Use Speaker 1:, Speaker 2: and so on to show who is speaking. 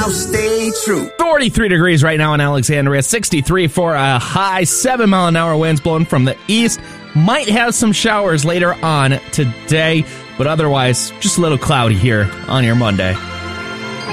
Speaker 1: I'll stay true.
Speaker 2: 43 degrees right now in Alexandria, 63 for a high, 7-mile-an-hour winds blowing from the east. Might have some showers later on today, but otherwise, just a little cloudy here on your Monday.